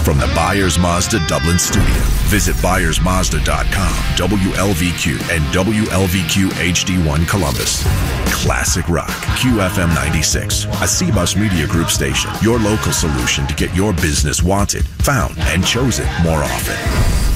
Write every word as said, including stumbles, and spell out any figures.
From the Byers Mazda Dublin studio, visit byers mazda dot com, W L V Q, and W L V Q H D one Columbus. Classic Rock, Q F M ninety-six, a C B U S Media Group station. Your local solution to get your business wanted, found, and chosen more often.